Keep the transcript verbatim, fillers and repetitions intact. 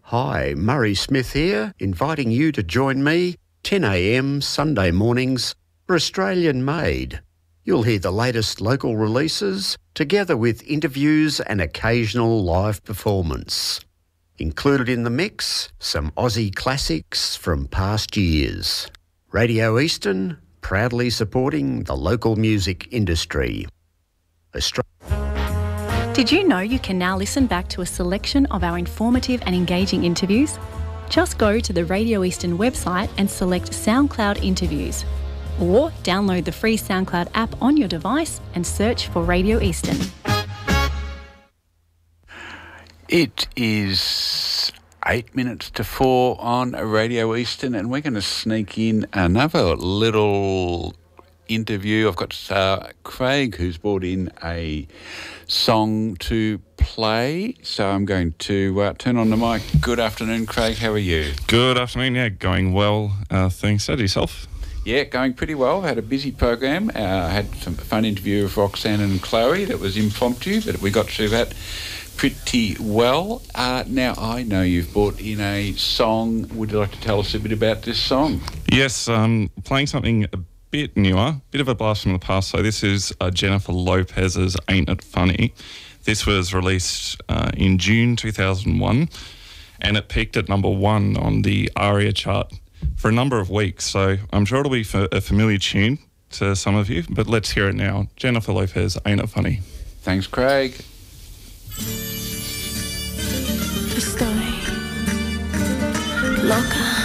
Hi, Murray Smith here, inviting you to join me ten a m Sunday mornings for Australian Made. You'll hear the latest local releases, together with interviews and occasional live performance. Included in the mix, some Aussie classics from past years. Radio Eastern, proudly supporting the local music industry. Austra- Did you know you can now listen back to a selection of our informative and engaging interviews? Just go to the Radio Eastern website and select SoundCloud Interviews. Or download the free SoundCloud app on your device and search for Radio Eastern. It is eight minutes to four on Radio Eastern, and we're going to sneak in another little interview. I've got uh, Craig, who's brought in a song to play, so I'm going to uh, turn on the mic. Good afternoon, Craig. How are you? Good afternoon. Yeah, going well. Uh, thanks. How do yourself? Yeah, going pretty well. Had a busy program. I uh, had some fun interview with Roxanne and Chloe that was impromptu, but we got through that pretty well. Uh, now, I know you've brought in a song. Would you like to tell us a bit about this song? Yes, um, playing something a bit newer, bit of a blast from the past. So this is uh, Jennifer Lopez's Ain't It Funny. This was released uh, in June two thousand one, and it peaked at number one on the ARIA chart for a number of weeks. So I'm sure it'll be f- a familiar tune to some of you, but let's hear it now. Jennifer Lopez, Ain't It Funny. Thanks, Craig. Estoy loca.